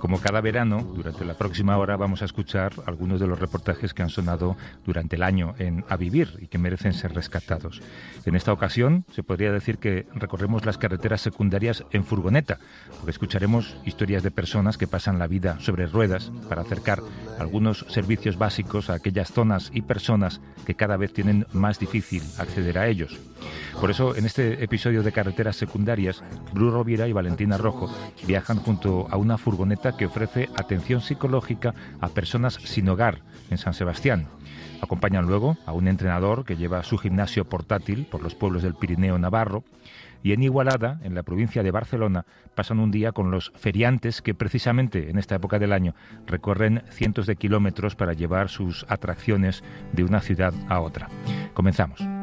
como cada verano, durante la próxima hora vamos a escuchar algunos de los reportajes que han sonado durante el año en A Vivir y que merecen ser rescatados. En esta ocasión se podría decir que recorremos las carreteras secundarias en furgoneta, porque escucharemos historias de personas que pasan la vida sobre ruedas para acercar algunos servicios básicos a aquellas zonas y personas que cada vez tienen más difícil acceder a ellos. Por eso, en este episodio de Carreteras Secundarias, Bru Rovira y Valentina Rojo viajan junto a una furgoneta que ofrece atención psicológica a personas sin hogar en San Sebastián. Acompañan luego a un entrenador que lleva su gimnasio portátil por los pueblos del Pirineo navarro. Y en Igualada, en la provincia de Barcelona, pasan un día con los feriantes que precisamente en esta época del año recorren cientos de kilómetros para llevar sus atracciones de una ciudad a otra. Comenzamos.